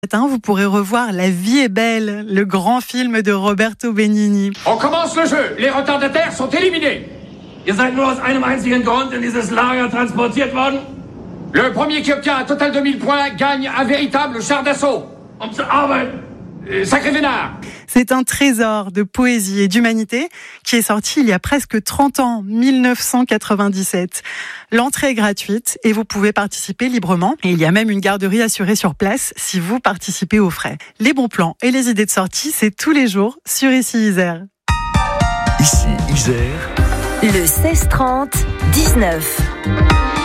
Vous pourrez revoir La vie est belle, le grand film de Roberto Benigni. On commence le jeu. Les retardataires sont éliminés. Ihr seid nur aus einem einzigen Grund in dieses Lager transportiert worden? Le premier qui obtient un total de 1000 points gagne un véritable char d'assaut. Zur Arbeit. Sacré Vénard. C'est un trésor de poésie et d'humanité qui est sorti il y a presque 30 ans, 1997. L'entrée est gratuite et vous pouvez participer librement. Et il y a même une garderie assurée sur place si vous participez aux frais. Les bons plans et les idées de sortie, c'est tous les jours sur Ici Isère. Ici Isère. Le 16-30-19.